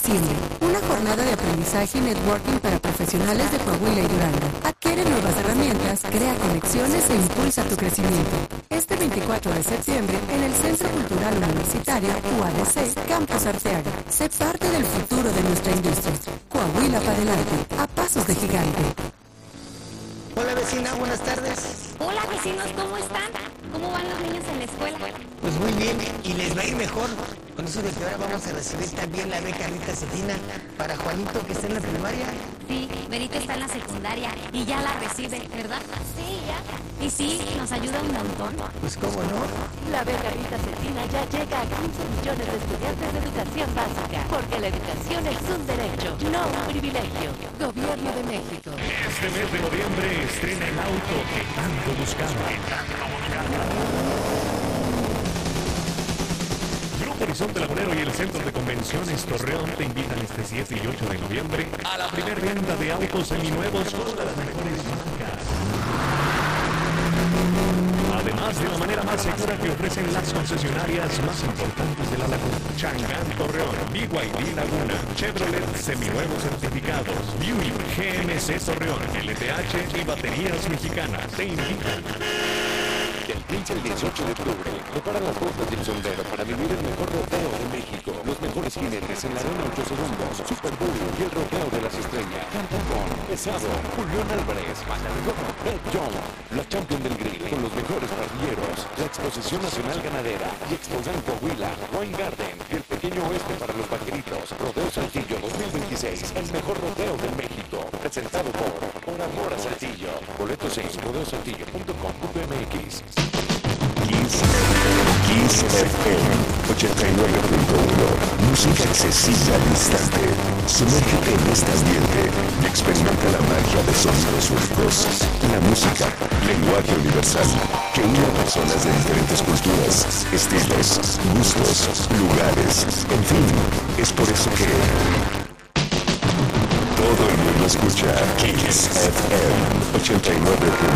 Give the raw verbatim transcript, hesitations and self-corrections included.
Asciende, una jornada de aprendizaje y networking para profesionales de Coahuila y Durango. Adquiere nuevas herramientas, crea conexiones e impulsa tu crecimiento. Este veinticuatro de septiembre, en el Centro Cultural Universitario U A D C, Campus Arteaga. Sé parte del futuro de nuestra industria. Coahuila para adelante, a pasos de gigante. Hola vecina, buenas tardes. Hola vecinos, ¿cómo están? ¿Cómo van los niños en la escuela? Pues muy bien, y les va a ir mejor. Con eso de que ahora vamos a recibir también la beca Rita Cetina para Juanito, que está en la primaria. Sí, Benito está en la secundaria y ya la recibe, ¿verdad? Sí, ya. Y sí, nos ayuda un montón. Pues cómo no. La beca Rita Cetina ya llega a quince millones de estudiantes de educación básica, porque la educación es un derecho, no un privilegio. Gobierno de México. Este mes de noviembre estrena el auto que tanto buscaba. Grupo Horizonte Lagunero y el Centro de Convenciones Torreón te invitan este siete y ocho de noviembre a la primera venta de autos seminuevos con las mejores marcas. Además de la manera más segura que ofrecen las concesionarias más importantes de la Laguna. Changán Torreón, B Y D Laguna, Chevrolet seminuevos certificados, Buick, G M C Torreón, L T H y Baterías Mexicanas te invitan. Del quince al dieciocho de octubre, prepara las botas del sombrero para vivir el mejor rodeo de México. Los mejores jinetes en la arena ocho segundos, Super Bowl y el rodeo de las estrellas. Canta con Pesado, Julián Álvarez, Baja de Goma, Ed John, la Champion del Grill, con los mejores parrilleros, la Exposición Nacional Ganadera y Exposan Coahuila, Wine Garden y el Pequeño Oeste para los vaqueritos. Rodeo Saltillo dos mil veintiséis, el mejor rodeo de México. Presentado por Por Amor a Saltillo. Boletos en rodeo saltillo punto com punto m x. Kiss F M ochenta y nueve punto uno. Música accesible al instante. Sumérgete en este ambiente y experimenta la magia de sonidos únicos. La música, lenguaje universal, que une a personas de diferentes culturas, estilos, gustos, lugares, en fin. Es por eso que todo el mundo escucha Kiss F M ochenta y nueve punto uno.